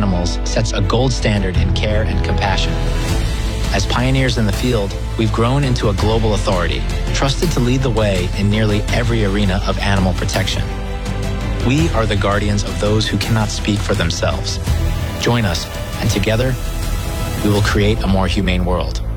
animals sets a gold standard in care and compassion. As pioneers in the field, we've grown into a global authority, trusted to lead the way in nearly every arena of animal protection. We are the guardians of those who cannot speak for themselves. Join us, and together, we will create a more humane world.